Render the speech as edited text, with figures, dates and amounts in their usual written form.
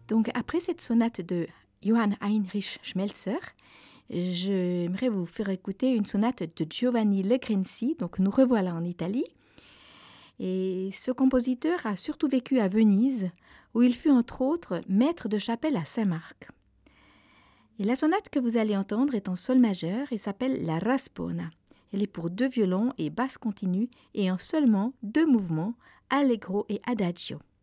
Donc, après cette sonate de Johann Heinrich Schmelzer, j'aimerais vous faire écouter une sonate de Giovanni Legrenzi. Donc, nous revoilà en Italie. Et ce compositeur a surtout vécu à Venise, où il fut entre autres maître de chapelle à Saint-Marc. Et la sonate que vous allez entendre est en sol majeur et s'appelle la Raspona. Elle est pour 2 violons et basse continue et en seulement 2 mouvements, allegro et adagio.